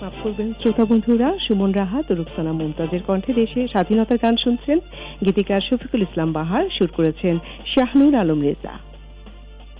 মাফ করবেন শ্রোতা বন্ধুরা, সুমন রাহাত ও রুকসানা মুমতাজের কণ্ঠে দেশে স্বাধীনতার গান শুনছেন। গীতিকার শফিকুল ইসলাম বাহার, সুর করেছেন শাহনুর আলম রেজা।